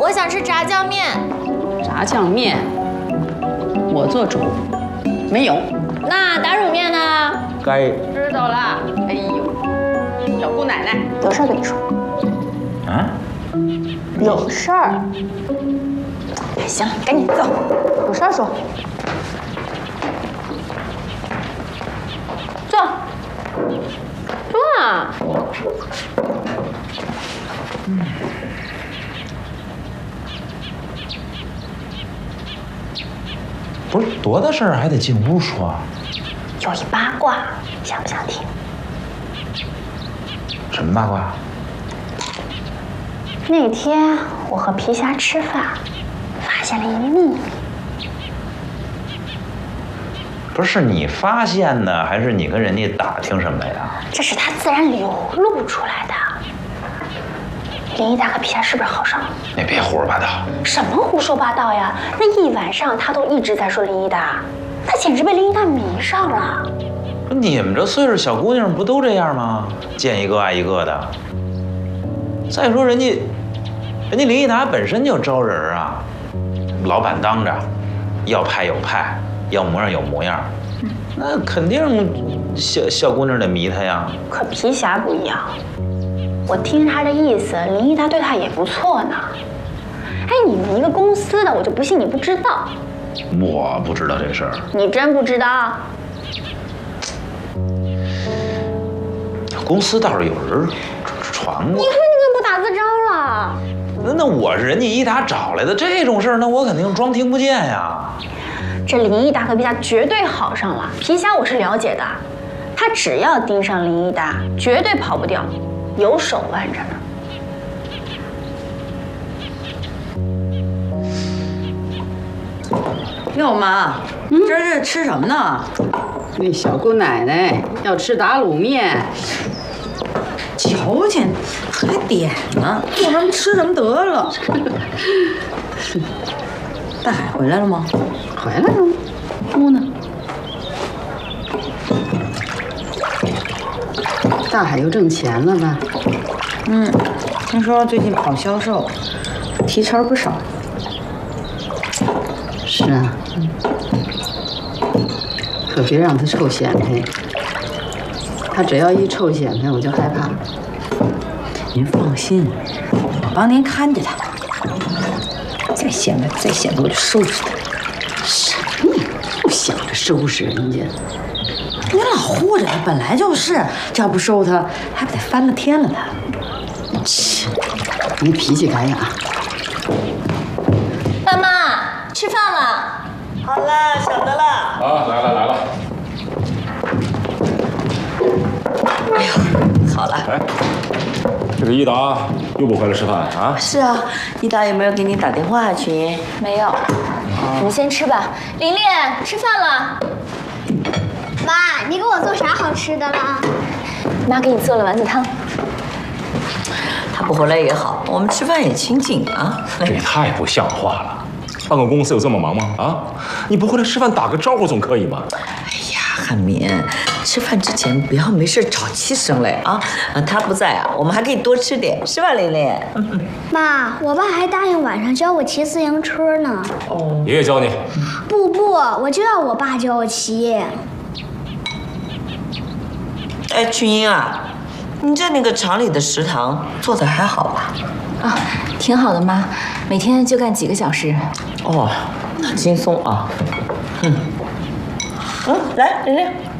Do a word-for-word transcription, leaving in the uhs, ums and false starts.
我想吃炸酱面。 炸酱面，我做主，没有。 那打卤面呢？ 该知道了。哎呦，小姑奶奶， 有事儿跟你说。 啊？ 有事儿。哎，行了，赶紧走，有事儿说。 坐，坐啊。 嗯。不是多大事儿还得进屋说？ 有一八卦，想不想听？ 什么八卦？ 那天我和皮虾吃饭，发现了一秘密。 不是你发现的，还是你跟人家打听什么呀？ 这是他自然流露出来的。林一达和皮虾是不是好上了？ 你别胡说八道！ 什么胡说八道呀？那一晚上他都一直在说林一达，他简直被林一达迷上了。 你们这岁数小姑娘不都这样吗？见一个爱一个的。再说人家，人家林一达本身就招人啊，老板当着，要派有派，要模样有模样，那肯定小小姑娘得迷他呀。 可皮虾不一样。我听他的意思，林一达对他也不错呢。哎，你们一个公司的，我就不信你不知道。 我不知道这事儿。 你真不知道？ 公司倒是有人传过。 你看你怎么不打自招了？ 那那我是人家一达找来的，这种事儿，那我肯定装听不见呀。 这林一达和皮虾绝对好上了。皮虾我是了解的，他只要盯上林一达，绝对跑不掉。有手腕着呢。 哟妈，嗯、这是吃什么呢？ 那小姑奶奶要吃打卤面。 瞧见，还点呢，做什么吃什么得了。大海回来了吗？ 回来了，屋呢？大海又挣钱了吧？ 嗯，听说最近跑销售，提成不少。 是啊，嗯，可别让他臭显摆。他只要一臭显摆，我就害怕。 您放心，我帮您看着他。再显摆，再显摆，我就收拾他。 什么你不想着收拾人家？ 你老护着他，本来就是，这要不收他，还不得翻了天了呢？ 切，你脾气改呀！ 爸妈，吃饭了。 好了，晓得了。 啊，来了来了。 哎呦，好了。 哎，这个一达又不回来吃饭啊？ 是啊，一达有没有给你打电话啊，群英？ 没有。你们先吃吧。琳琳，吃饭了。 妈，你给我做啥好吃的了？ 妈给你做了丸子汤。 他不回来也好，我们吃饭也清静啊。 这也太不像话了！办个公司有这么忙吗？啊，你不回来吃饭打个招呼总可以吗？ 哎呀，汉民，吃饭之前不要没事吵起声来啊！他不在啊，我们还可以多吃点，是吧，琳琳？ 妈，我爸还答应晚上教我骑自行车呢。 哦，爷爷教你。 不不，我就要我爸教我骑。 哎，群英啊，你在那个厂里的食堂做的还好吧？ 啊，挺好的妈，每天就干几个小时。 哦，那轻松啊。嗯，嗯，来，琳琳。